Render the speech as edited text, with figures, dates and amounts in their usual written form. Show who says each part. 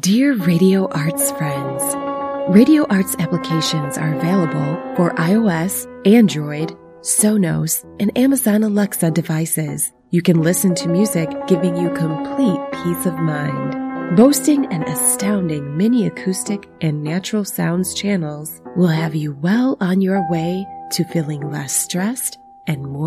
Speaker 1: Dear Radio Arts friends, Radio Arts applications are available for iOS, Android, Sonos, and Amazon Alexa devices. You can listen to music giving you complete peace of mind. Boasting an astounding mini acoustic and natural sounds channels will have you well on your way to feeling less stressed and more